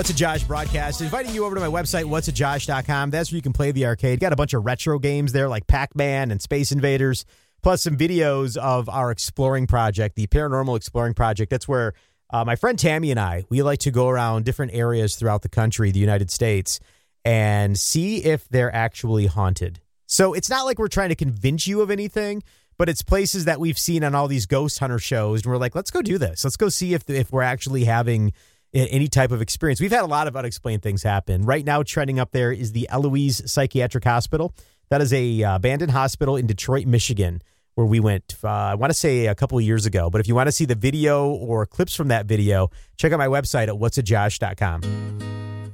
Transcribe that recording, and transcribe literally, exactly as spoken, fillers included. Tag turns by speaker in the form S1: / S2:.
S1: What's a Josh broadcast, inviting you over to my website, what's a josh dot com. That's where you can play the arcade. Got a bunch of retro games there like Pac-Man and Space Invaders, plus some videos of our exploring project, the Paranormal Exploring Project. That's where uh, my friend Tammy and I, we like to go around different areas throughout the country, the United States, and see if they're actually haunted. So it's not like we're trying to convince you of anything, but it's places that we've seen on all these ghost hunter shows, and we're like, let's go do this. Let's go see if if we're actually having any type of experience. We've had a lot of unexplained things happen. Right now, trending up there is the Eloise Psychiatric Hospital. That is a uh, abandoned hospital in Detroit, Michigan, where we went, uh, I want to say a couple of years ago. But if you want to see the video or clips from that video, check out my website at what's a josh dot com.